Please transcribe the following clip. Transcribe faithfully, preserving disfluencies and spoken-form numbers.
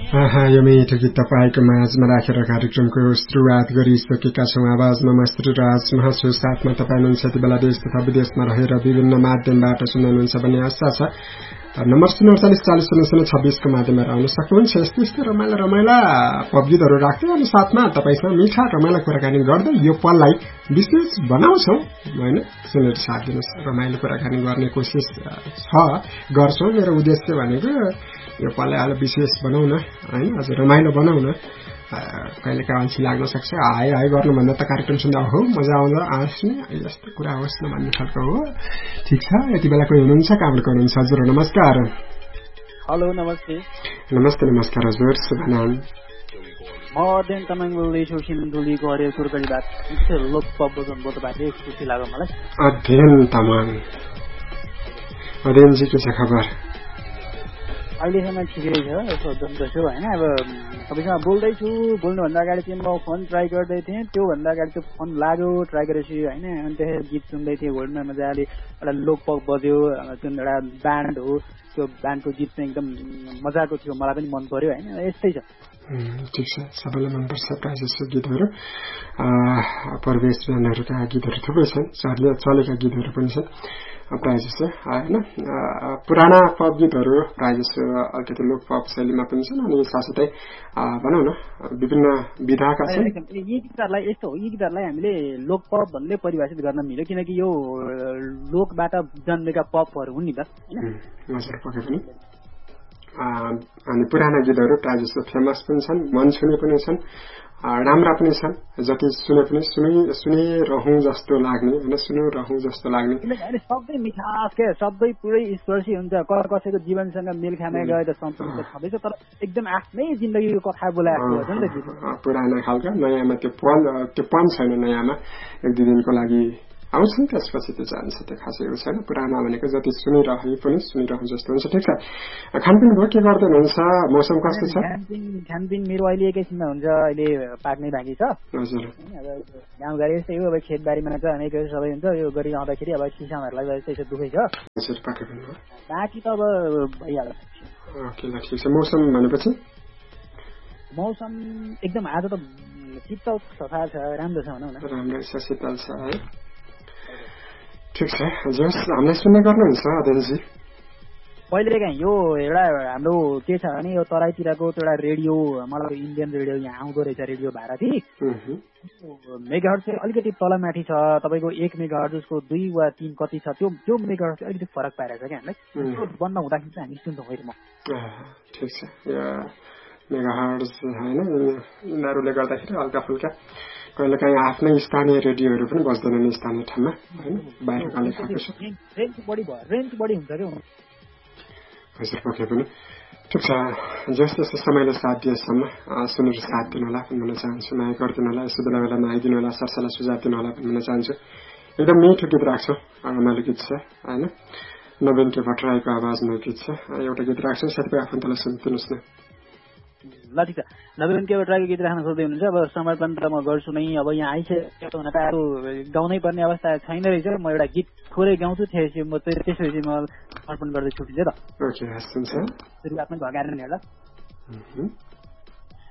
यो मिठो गीत तपाईँको माझमा राखेर कार्यक्रमको सुरुवात गरिसकेका छौँ। आवाजमा मस्त्री राज महासु साथमा तपाईँ हुनुहुन्छ यति बेला देश तथा विदेशमा रहेर विभिन्न माध्यमबाट सुन्नुहुन्छ भन्ने आशा छ। नम्बर शून्य अडचालिस चालिस शून्य शून्य छब्बीसको माध्यमबाट आउन सक्नुहुन्छ। यस्तो यस्तो रमाइला रमाइला पप गीतहरू राख्दै अनि साथमा तपाईँसँग मिठा रमाइला कुराकानी गर्दै यो पललाई विशेष बनाउँछौँ होइन। सुनेर साथ दिनुहोस्। रमाइलो कुराकानी गर्ने कोसिस छ गर्छौँ। मेरो उद्देश्य भनेको यो पललाई अलि विशेष बनाउन होइन, अझ रमाइलो बनाउन। कहिलेकाहीँ अल्छी लाग्न सक्छ, हाय हाय गर्नुभन्दा त कार्यक्रम सुन्दा हो मजा आउँदा आँस्ने यस्तो कुरा होस् न भन्ने खालको हो। ठिक छ, यति बेला कोही हुनुहुन्छ कहाँबाट हुनुहुन्छ? हजुर नमस्कार। हेलो नमस्ते। नमस्ते नमस्कार हजुर, शुभ नाम? म अध्ययन तामाङ बोल्दैछु सिन्धुलीको हरियो कुरकरीबाट। लोक पप बजाउनु बोल्नु भएको खुसी लाग्यो मलाई। अध्ययन तामाङ, अध्ययनजी के छ खबर? अहिलेसम्म ठिकै छ, यसो जस्तो होइन। अब तपाईँसँग बोल्दैछु, बोल्नुभन्दा अगाडि चाहिँ म फोन ट्राई गर्दै थिएँ। त्योभन्दा अगाडि त्यो फोन लाग्यो, ट्राई गरेपछि होइन। अनि त्यसरी गीत सुन्दै थिएँ होल्डमा मजाले। एउटा लोक पप बज्यो, जुन एउटा ब्यान्ड हो त्यो ब्यान्डको गीत चाहिँ एकदम मजाको थियो, मलाई पनि मन पर्यो होइन। यस्तै छ। ठिक छ, सबैलाई मनपर्छ प्रायः जस्तो गीतहरू। प्रवेश ब्यान्डहरूका गीतहरू थुप्रै छन्, चलेका गीतहरू पनि छन् प्रायः जस्तो होइन। पुराना पप गीतहरू प्रायः जस्तो अलिकति लोक पप शैलीमा पनि छन् अनि साथसाथै भनौँ न विभिन्न विधाका छन्। यी गीतहरूलाई यस्तो हो, यी गीतहरूलाई हामीले लोक पप भन्दै परिभाषित गर्न मिल्यो किनकि यो लोकबाट जन्मेका पपहरू हुन् नि त। हजुर पक्कै पनि। अनि पुराना गीतहरू प्रायः जस्तो फेमस पनि छन्, मन छुने पनि छन्, राम्रा पनि छन्। जति सुने पनि सुनि सुनिरहँ जस्तो लाग्ने होइन, सुनिरहँ जस्तो लाग्ने। सबै मिठास क्या, सबै पुरै स्पर्शी हुन्छ। कसैको जीवनसँग मेल खाना गए त सम्पूर्ण छँदैछ, तर एकदम आफ्नै जिन्दगीको कथा बोलाएको हुन्छ नि त। पुराना खालका, नयाँमा त्यो पन त्यो पन छैन। नयाँमा एक दुई दिनको लागि आउँछ नि, त्यसपछि त्यो जान्छ, त्यो खासै उयो छैन। पुराना भनेको जति सुनिरहे पनि सुनिरहँ जस्तो हुन्छ। ठिक छ, खानपिन भयो के गर्दै हुनुहुन्छ? मौसम कस्तो छ? खानपिन मेरो अहिले एकैछिनमा हुन्छ, अहिले पाक्नै बाँकी छ। हजुर, गाउँघर यस्तै हो, अब खेतबारीमा छ अनेक सबै हुन्छ। यो गरिरहँदाखेरि अब किसानहरूलाई यसो दुःखै छ। हजुर पाक्कै पनि हो, बाँकी त अब भइहाल्छ। ओके ल ठिक छ। मौसम भनेपछि मौसम एकदम आज त शीतल सफा छ, राम्रो छ भनौँ न। राम्रो छ, शीतल छ है। ठिक छ, हजुर हामीलाई सुन्ने गर्नुहुन्छ अध्ययनजी? पहिले कहीँ यो एउटा हाम्रो के छ भने यो तराईतिरको त्यो एउटा रेडियो, मलाई इन्डियन रेडियो यहाँ आउँदो रहेछ, रेडियो भारती। मेगाहर्ज चाहिँ अलिकति तलमाथि छ, तपाईँको एक मेगाहर्ज उसको दुई वा तिन कति छ, त्यो त्यो मेगाहर्ज चाहिँ अलिकति फरक पारेको छ क्या हामीलाई। त्यो बन्द हुँदाखेरि चाहिँ हामी सुन्छौँ फेरि म। ठिक छ, मेगाहर्ज होइन, यिनीहरूले गर्दाखेरि हल्का फुल्का कहिलेकाहीँ आफ्नै स्थानीय रेडियोहरू पनि बस्दैनन् स्थानीय ठाउँमा होइन, बाहिर कहिले खाएको छ। रेन्ज बढी भयो, रेन्ज बढी हुन्छ क्या। हजुर पक्कै पनि। ठिक छ, जस्तो जस्तो समयले साथ दिएसम्म सुनेर साथ दिनु होला पनि भन्न चाहन्छु, माया गरिदिनु होला, यस्तो बेला बेलामा आइदिनु होला, सरसल्लाह सुझाव दिनु होला पनि भन्न चाहन्छु। एकदम मिठो गीत राख्छु, रमाइलो गीत छ होइन, नवीन के भट्टराईको आवाजमा गीत छ। एउटा गीत राख्छु, साथीभाइ आफन्तलाई सुनिदिनुहोस् न। ल ठिक छ, नवीन के भट्टराईको गीत राख्न खोज्दै हुनुहुन्छ? अब समर्पण त म गर्छु नै। अब यहाँ आइसक्यो हुन त अरू गाउनै पर्ने अवस्था छैन रहेछ। म एउटा गीत थोरै गाउँछु, त्यसपछि म त्यसपछि म समर्पण गर्दै छुट्टिन्छ त। ओके, हस् हुन्छ। सुरुवातमै भएको कारणले होला।